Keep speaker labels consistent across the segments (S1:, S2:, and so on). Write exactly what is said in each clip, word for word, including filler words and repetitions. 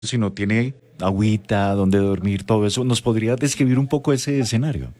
S1: si no tiene agüita, dónde dormir, todo eso. ¿Nos podría describir un poco ese escenario?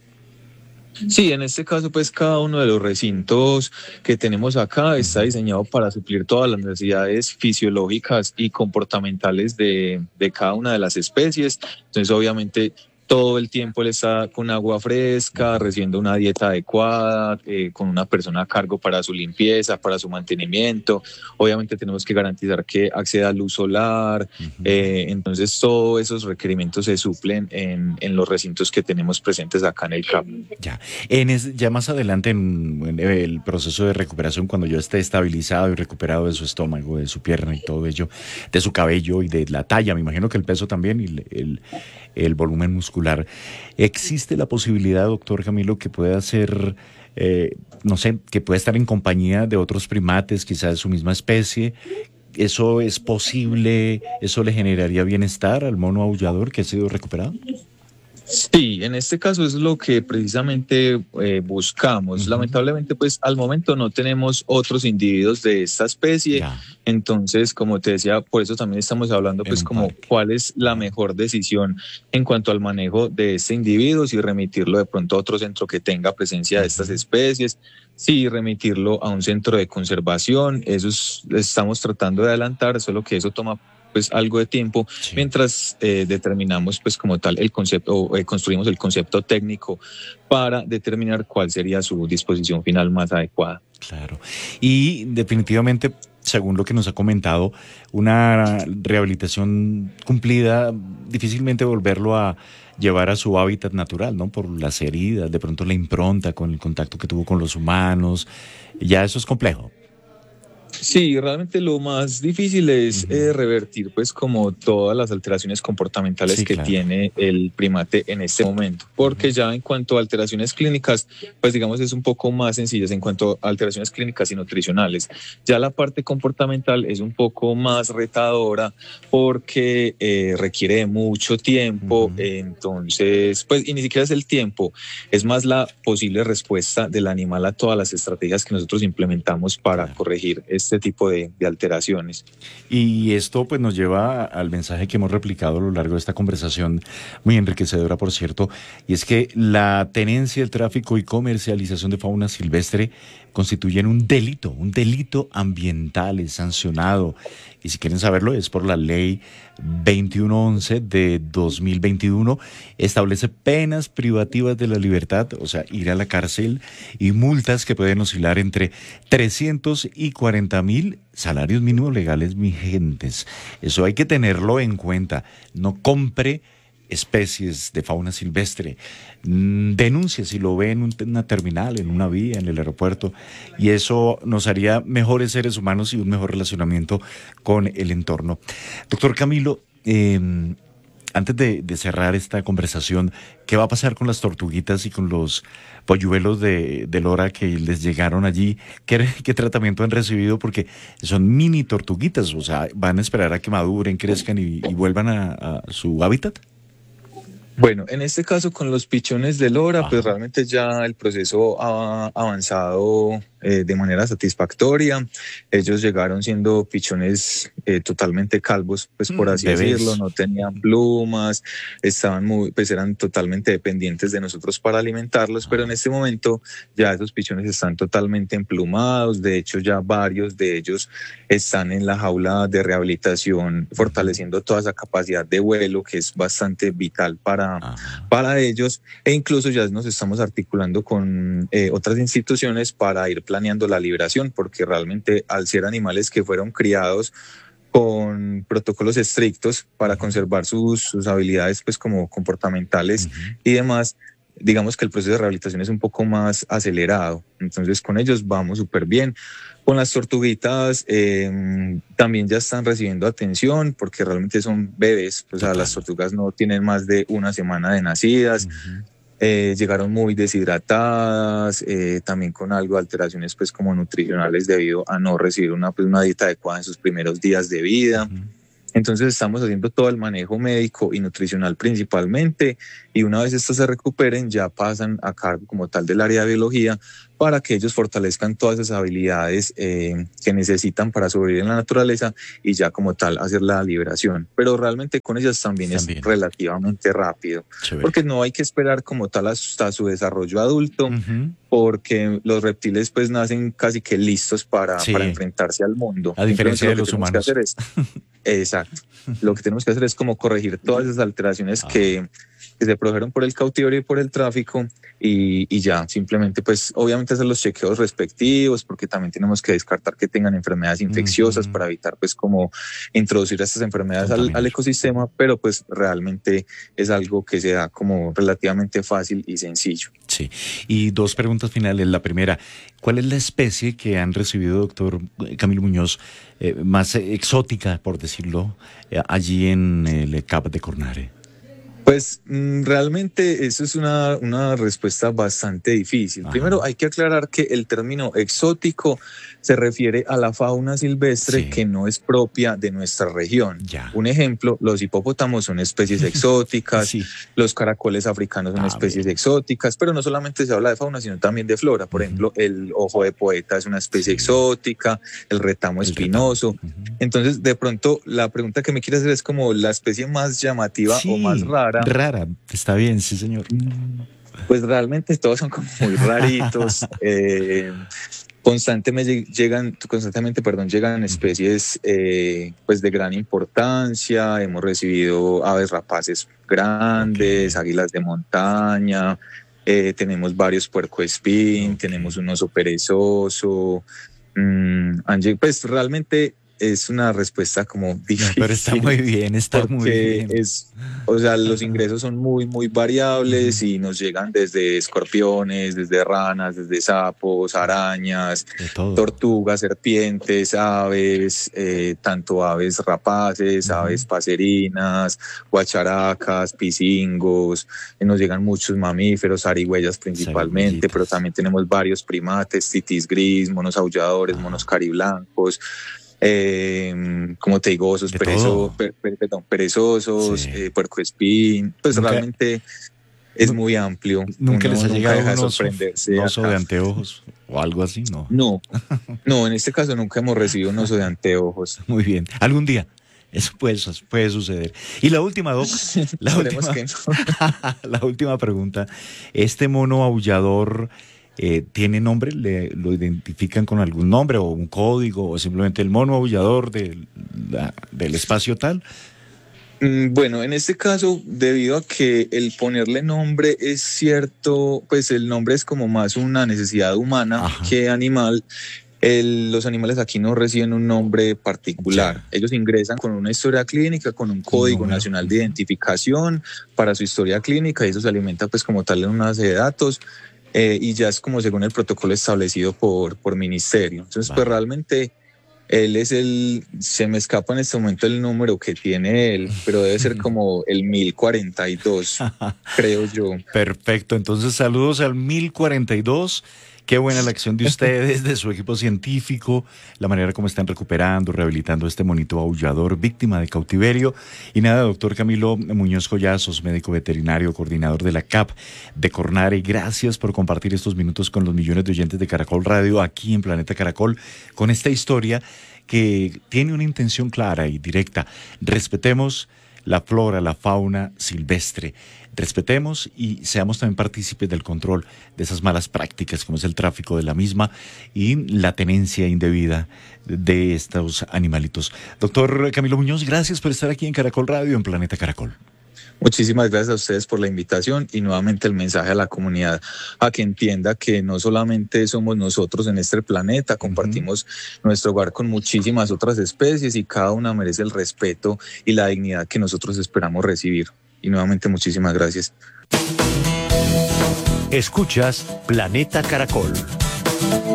S2: Sí, en este caso, pues cada uno de los recintos que tenemos acá está
S1: Ujú.
S2: diseñado para suplir todas las necesidades fisiológicas y comportamentales de, de cada una de las especies. Entonces, obviamente, todo el tiempo él está con agua fresca,
S1: Ujú.
S2: recibiendo una dieta adecuada, eh, con una persona a cargo para su limpieza, para su mantenimiento. Obviamente, tenemos que garantizar que acceda a luz solar.
S1: Ujú.
S2: Eh, entonces, todos esos requerimientos se suplen en, en los recintos que tenemos presentes acá en el C A P.
S1: Ya, en es- ya más adelante en, en el proceso de recuperación, cuando yo esté estabilizado y recuperado de su estómago, de su pierna y todo ello, de su cabello y de la talla, me imagino que el peso también y el, el- el volumen muscular, ¿existe la posibilidad, doctor Camilo, que pueda ser, eh, no sé, que pueda estar en compañía de otros primates, quizás de su misma especie? ¿Eso es posible? ¿Eso le generaría bienestar al mono aullador que ha sido recuperado?
S2: Sí, en este caso es lo que precisamente eh, buscamos.
S1: Ujú.
S2: Lamentablemente, pues al momento no tenemos otros individuos de esta especie.
S1: Ya,
S2: Entonces, como te decía, por eso también estamos hablando,
S1: en
S2: pues
S1: un
S2: como
S1: parque.
S2: cuál es la
S1: Ajá.
S2: mejor decisión en cuanto al manejo de este individuo, si remitirlo de pronto a otro centro que tenga presencia de estas
S1: Ujú.
S2: especies, si remitirlo a un centro de conservación. Eso es- estamos tratando de adelantar, solo que eso toma pues algo de tiempo
S1: Sí.
S2: mientras eh, determinamos pues como tal el concepto o eh, construimos el concepto técnico para determinar cuál sería su disposición final más adecuada.
S1: Claro. Y definitivamente, según lo que nos ha comentado, una rehabilitación cumplida, difícilmente volverlo a llevar a su hábitat natural, ¿no? Por las heridas, de pronto la impronta con el contacto que tuvo con los humanos. Ya eso es complejo.
S2: Sí, realmente lo más difícil es
S1: Ujú.
S2: eh, revertir pues como todas las alteraciones comportamentales
S1: Sí,
S2: que
S1: claro.
S2: tiene el primate en este momento,
S1: Ujú.
S2: porque ya en cuanto a alteraciones clínicas, pues digamos es un poco más sencillas en cuanto a alteraciones clínicas y nutricionales. Ya la parte comportamental es un poco más retadora porque eh, requiere de mucho tiempo,
S1: Ujú.
S2: eh, entonces pues y ni siquiera es el tiempo, es más la posible respuesta del animal a todas las estrategias que nosotros implementamos para
S1: Claro.
S2: corregir este tipo de, de alteraciones.
S1: Y esto pues nos lleva al mensaje que hemos replicado a lo largo de esta conversación, muy enriquecedora por cierto, y es que la tenencia, el tráfico y comercialización de fauna silvestre constituyen un delito, un delito ambiental, es sancionado. Y si quieren saberlo, es por la ley veintiuno once de dos mil veintiuno, establece penas privativas de la libertad, o sea, ir a la cárcel y multas que pueden oscilar entre trescientos y cuarenta mil salarios mínimos legales vigentes. Eso hay que tenerlo en cuenta. No compre especies de fauna silvestre. Mm, denuncie si lo ve en un- una terminal, en una vía, en el aeropuerto, y eso nos haría mejores seres humanos y un mejor relacionamiento con el entorno. Doctor Camilo, eh, antes de, de cerrar esta conversación, ¿qué va a pasar con las tortuguitas y con los polluelos de, de Lora que les llegaron allí? ¿Qué, qué tratamiento han recibido? Porque son mini tortuguitas, o sea, van a esperar a que maduren, crezcan y, y vuelvan a, a su hábitat.
S2: Bueno, en este caso con los pichones de Lora, pues
S1: Ajá.
S2: realmente ya el proceso ha avanzado eh, de manera satisfactoria. Ellos llegaron siendo pichones eh, totalmente calvos, pues por
S1: Mm,
S2: así decirlo,
S1: bebés.
S2: no tenían plumas, estaban muy, pues eran totalmente dependientes de nosotros para alimentarlos, pero en
S1: Ajá.
S2: este momento ya esos pichones están totalmente emplumados. De hecho, ya varios de ellos están en la jaula de rehabilitación,
S1: Ujú.
S2: fortaleciendo toda esa capacidad de vuelo que es bastante vital para,
S1: Ajá.
S2: para ellos. E incluso ya nos estamos articulando con eh, otras instituciones para ir planeando la liberación, porque realmente al ser animales que fueron criados con protocolos estrictos para
S1: Ujú.
S2: conservar sus, sus habilidades pues como comportamentales
S1: Ujú.
S2: y demás, digamos que el proceso de rehabilitación es un poco más acelerado. Entonces con ellos vamos súper bien. Con las tortuguitas eh, también ya están recibiendo atención porque realmente son bebés, o sea, las
S1: Total.
S2: tortugas no tienen más de una semana de nacidas,
S1: Ujú.
S2: eh, llegaron muy deshidratadas, eh, también con algo de alteraciones pues como nutricionales debido a no recibir una, pues, una dieta adecuada en sus primeros días de vida.
S1: Ujú.
S2: Entonces estamos haciendo todo el manejo médico y nutricional principalmente, y una vez estos se recuperen ya pasan a cargo como tal del área de biología para que ellos fortalezcan todas esas habilidades eh, que necesitan para sobrevivir en la naturaleza y ya como tal hacer la liberación. Pero realmente con ellas también, también. es relativamente rápido. Chévere. Porque no hay que esperar como tal hasta su desarrollo adulto, uh-huh. porque los reptiles pues nacen casi que listos para, sí. para enfrentarse al mundo.
S1: A diferencia de los humanos.
S2: Que hacer es, exacto. Lo que tenemos que hacer es como corregir todas esas alteraciones ah. que, que se produjeron por el cautiverio y por el tráfico, y, y ya, simplemente pues obviamente hacer los chequeos respectivos, porque también tenemos que descartar que tengan enfermedades infecciosas uh-huh. para evitar pues como introducir estas enfermedades al, al ecosistema, pero pues realmente es algo que se da como relativamente fácil y sencillo.
S1: Sí, y dos preguntas finales. La primera, ¿cuál es la especie que han recibido, doctor Camilo Muñoz, eh, más exótica, por decirlo, eh, allí en el C A P de Cornare?
S2: Pues realmente eso es una, una respuesta bastante difícil. Ajá. Primero hay que aclarar que el término exótico se refiere a la fauna silvestre sí. que no es propia de nuestra región. Ya. Un ejemplo, los hipopótamos son especies exóticas, sí. los caracoles africanos son ah, especies bien. exóticas, pero no solamente se habla de fauna, sino también de flora. Por uh-huh. ejemplo, el ojo de poeta es una especie sí. exótica, el retamo el espinoso. Retamo. Uh-huh. Entonces, de pronto, la pregunta que me quiere hacer es como la especie más llamativa sí. o más rara.
S1: Rara, está bien, sí señor.
S2: Pues realmente todos son como muy raritos. eh, constantemente llegan, constantemente, perdón, llegan especies eh, pues de gran importancia. Hemos recibido aves rapaces grandes, okay. águilas de montaña. Eh, tenemos varios puercoespín, okay. tenemos un oso perezoso. Mm, pues realmente es una respuesta como difícil. No,
S1: pero está muy bien, está muy bien.
S2: Es, o sea, los ingresos son muy, muy variables uh-huh. y nos llegan desde escorpiones, desde ranas, desde sapos, arañas, tortugas, serpientes, aves, eh, tanto aves rapaces, uh-huh. aves paserinas, guacharacas, pisingos. Eh, nos llegan muchos mamíferos, zarigüeyas principalmente, pero también tenemos varios primates, titis gris, monos aulladores, uh-huh. monos cariblancos. Eh, como te digo, osos perezo, per, per, perdón, perezosos, sí. eh, puercoespín, pues nunca, realmente es muy amplio.
S1: ¿Nunca Uno les ha llegado un oso, un oso de anteojos o algo así? No.
S2: no, no, en este caso nunca hemos recibido un oso de anteojos.
S1: Muy bien, algún día. Eso puede, puede suceder. Y la última, Doc, la, última, que no. la última pregunta. ¿Este mono aullador Eh, tiene nombre? ¿Le, ¿Lo identifican con algún nombre o un código o simplemente el mono aullador de la, del espacio tal?
S2: Mm, bueno, en este caso, debido a que el ponerle nombre es cierto, pues el nombre es como más una necesidad humana Ajá. que animal. El, los animales aquí no reciben un nombre particular. Ya. Ellos ingresan con una historia clínica, con un código no, nacional de identificación para su historia clínica, y eso se alimenta pues como tal en una base de datos. Eh, y ya es como según el protocolo establecido por, por ministerio. Entonces, vale. pues realmente él es el, se me escapa en este momento el número que tiene él, pero debe ser como el mil cuarenta y dos, creo yo.
S1: Perfecto, entonces saludos al mil cuarenta y dos. Qué buena la acción de ustedes, de su equipo científico, la manera como están recuperando, rehabilitando este monito aullador víctima de cautiverio. Y nada, doctor Camilo Muñoz Collazos, médico veterinario, coordinador de la C A P de Cornare, gracias por compartir estos minutos con los millones de oyentes de Caracol Radio aquí en Planeta Caracol, con esta historia que tiene una intención clara y directa. Respetemos la flora, la fauna silvestre. Respetemos y seamos también partícipes del control de esas malas prácticas como es el tráfico de la misma y la tenencia indebida de estos animalitos. Doctor Camilo Muñoz, gracias por estar aquí en Caracol Radio, en Planeta Caracol.
S2: Muchísimas gracias a ustedes por la invitación y nuevamente el mensaje a la comunidad a que entienda que no solamente somos nosotros en este planeta, compartimos uh-huh. nuestro hogar con muchísimas otras especies y cada una merece el respeto y la dignidad que nosotros esperamos recibir. Y nuevamente muchísimas gracias.
S3: Escuchas Planeta Caracol.